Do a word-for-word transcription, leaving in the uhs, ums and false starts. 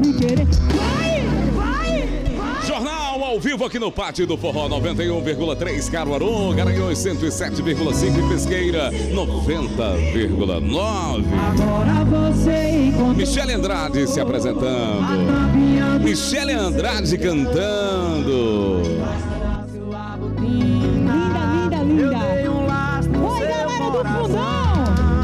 me querer. Vai, vai, vai. Jornal ao vivo aqui no Pátio do Forró, noventa e um vírgula três Caruaru, Garanhuns cento e sete vírgula cinco e Pesqueira noventa vírgula nove. Agora você encontrou Michele Andrade se apresentando, Michele Andrade cantando.